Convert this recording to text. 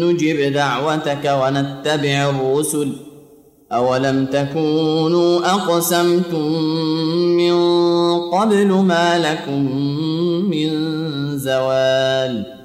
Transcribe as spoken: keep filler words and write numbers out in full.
نجب دعوتك ونتبع الرسل أولم تكونوا أقسمتم من قبل ما لكم من زوال